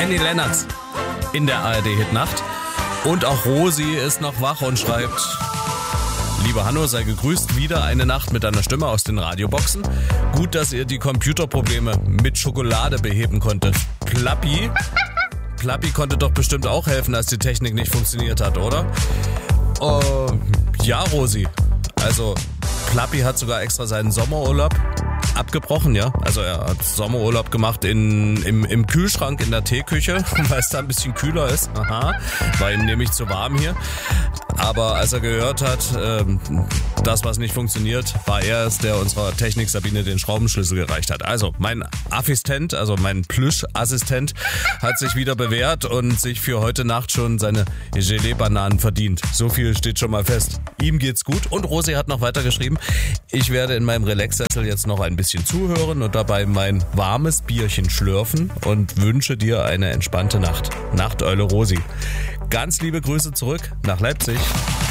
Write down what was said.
Annie Lennox in der ARD-Hitnacht. Und auch Rosi ist noch wach und schreibt: Liebe Hanno, sei gegrüßt, wieder eine Nacht mit deiner Stimme aus den Radioboxen. Gut, dass ihr die Computerprobleme mit Schokolade beheben konntet. Plappi konnte doch bestimmt auch helfen, als die Technik nicht funktioniert hat, oder? Ja, Rosi. Also, Plappi hat sogar extra seinen Sommerurlaub abgebrochen, ja. Also er hat Sommerurlaub gemacht im Kühlschrank in der Teeküche, weil es da ein bisschen kühler ist. Aha, war ihm nämlich zu warm hier. Aber als er gehört hat, das, was nicht funktioniert, war er es, der unserer Technik Sabine den Schraubenschlüssel gereicht hat. Also mein Assistent, also mein Plüschassistent, hat sich wieder bewährt und sich für heute Nacht schon seine Gelee-Bananen verdient. So viel steht schon mal fest. Ihm geht's gut. Und Rosi hat noch weiter geschrieben: Ich werde in meinem Relaxsessel jetzt noch ein bisschen zuhören und dabei mein warmes Bierchen schlürfen und wünsche dir eine entspannte Nacht. Nachteule Rosi. Ganz liebe Grüße zurück nach Leipzig.